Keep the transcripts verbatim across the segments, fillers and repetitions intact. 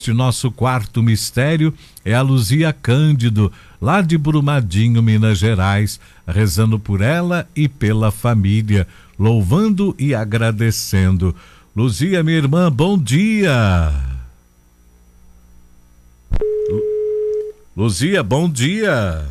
Este nosso quarto mistério é a Luzia Cândido, lá de Brumadinho, Minas Gerais, rezando por ela e pela família, louvando e agradecendo. Luzia, minha irmã, bom dia. Luzia, bom dia.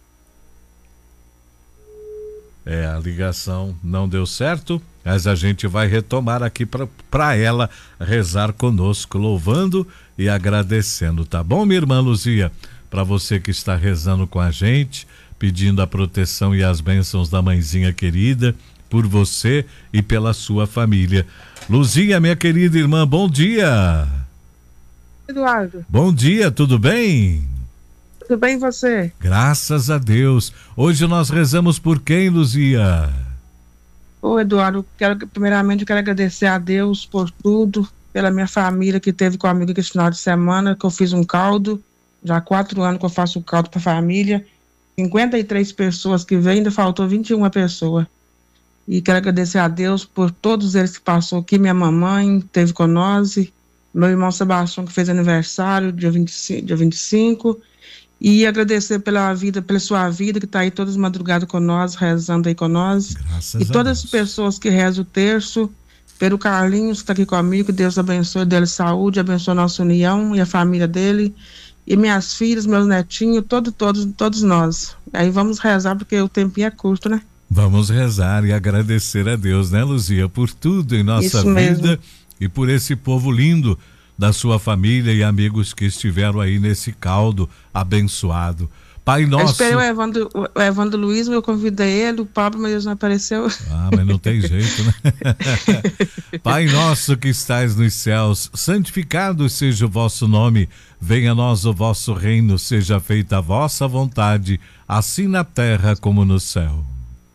É, a ligação não deu certo, mas a gente vai retomar aqui para ela rezar conosco, louvando e agradecendo, tá bom, minha irmã Luzia? Para você que está rezando com a gente, pedindo a proteção e as bênçãos da mãezinha querida, por você e pela sua família. Luzia, minha querida irmã, bom dia. Eduardo. Bom dia, tudo bem? Tudo bem, e você? Graças a Deus. Hoje nós rezamos por quem, Luzia? Ô, Eduardo, quero, primeiramente eu quero agradecer a Deus por tudo, pela minha família que esteve comigo esse final de semana, que eu fiz um caldo, já há quatro anos que eu faço o caldo para a família, cinquenta e três pessoas que veio, ainda faltou vinte e uma pessoas. E quero agradecer a Deus por todos eles que passou aqui, minha mamãe esteve com nós, meu irmão Sebastião que fez aniversário, dia vinte e cinco, dia vinte e cinco, e agradecer pela vida, pela sua vida, que está aí todas madrugadas com nós, rezando aí com nós. Graças e todas as pessoas que rezam o terço, pelo Carlinhos, que está aqui comigo, que Deus abençoe, dele saúde, abençoe a nossa união e a família dele, e minhas filhas, meus netinhos, todo, todos, todos nós. Aí vamos rezar, porque o tempinho é curto, né? Vamos rezar e agradecer a Deus, né, Luzia, por tudo em nossa Isso vida mesmo. E por esse povo lindo da sua família e amigos que estiveram aí nesse caldo abençoado. Pai nosso... Eu esperei o Evandro, o Evandro Luiz, eu convidei ele, o Pablo, mas ele não apareceu. Ah, mas não tem jeito, né? Pai nosso que estais nos céus, santificado seja o vosso nome, venha a nós o vosso reino, seja feita a vossa vontade, assim na terra como no céu.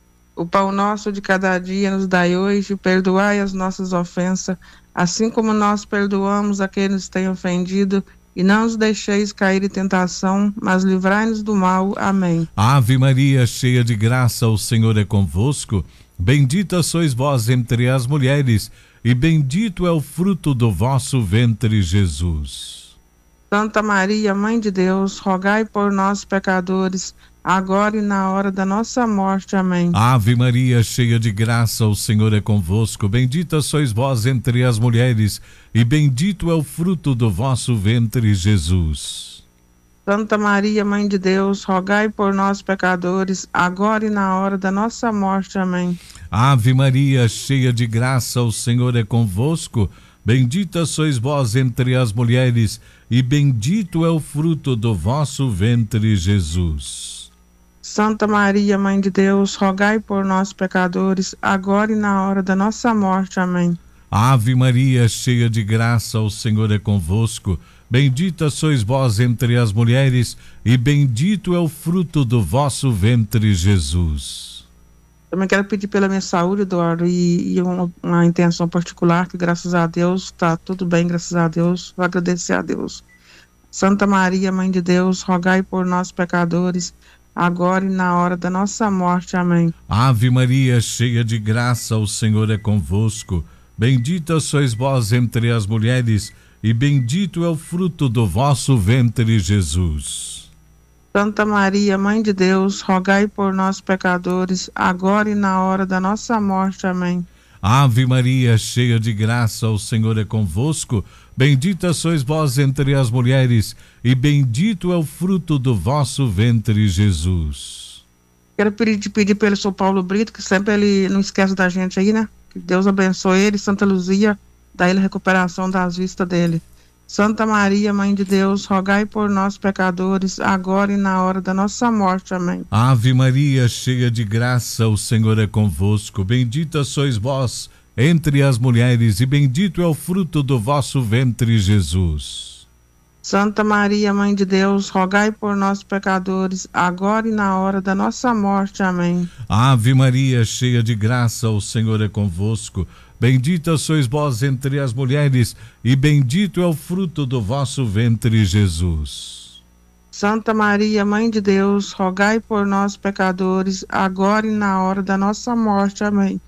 O pão nosso de cada dia nos dai hoje, perdoai as nossas ofensas, assim como nós perdoamos a quem nos tem ofendido, e não os deixeis cair em tentação, mas livrai-nos do mal. Amém. Ave Maria, cheia de graça, o Senhor é convosco, bendita sois vós entre as mulheres, e bendito é o fruto do vosso ventre, Jesus. Santa Maria, Mãe de Deus, rogai por nós, pecadores, agora e na hora da nossa morte. Amém. Ave Maria, cheia de graça, o Senhor é convosco, bendita sois vós entre as mulheres, e bendito é o fruto do vosso ventre, Jesus. Santa Maria, Mãe de Deus, rogai por nós, pecadores, agora e na hora da nossa morte. Amém. Ave Maria, cheia de graça, o Senhor é convosco, bendita sois vós entre as mulheres, e bendito é o fruto do vosso ventre, Jesus. Santa Maria, Mãe de Deus, rogai por nós, pecadores, agora e na hora da nossa morte. Amém. Ave Maria, cheia de graça, o Senhor é convosco, bendita sois vós entre as mulheres, e bendito é o fruto do vosso ventre, Jesus. Também quero pedir pela minha saúde, Eduardo, e, e uma, uma intenção particular, que graças a Deus está tudo bem, graças a Deus, vou agradecer a Deus. Santa Maria, Mãe de Deus, rogai por nós, pecadores, agora e na hora da nossa morte. Amém. Ave Maria, cheia de graça, o Senhor é convosco, bendita sois vós entre as mulheres, e bendito é o fruto do vosso ventre, Jesus. Santa Maria, Mãe de Deus, rogai por nós, pecadores, agora e na hora da nossa morte. Amém. Ave Maria, cheia de graça, o Senhor é convosco, bendita sois vós entre as mulheres, e bendito é o fruto do vosso ventre, Jesus. Quero pedir, pedir pelo São Paulo Brito, que sempre ele não esquece da gente aí, né? Que Deus abençoe ele, Santa Luzia, dá ele a recuperação das vistas dele. Santa Maria, Mãe de Deus, rogai por nós, pecadores, agora e na hora da nossa morte. Amém. Ave Maria, cheia de graça, o Senhor é convosco, bendita sois vós entre as mulheres, e bendito é o fruto do vosso ventre, Jesus. Santa Maria, Mãe de Deus, rogai por nós, pecadores, agora e na hora da nossa morte. Amém. Ave Maria, cheia de graça, o Senhor é convosco, bendita sois vós entre as mulheres, e bendito é o fruto do vosso ventre, Jesus. Santa Maria, Mãe de Deus, rogai por nós, pecadores, agora e na hora da nossa morte. Amém.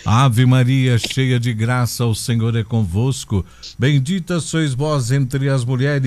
Ave Maria, cheia de graça, o Senhor é convosco. Bendita sois vós entre as mulheres.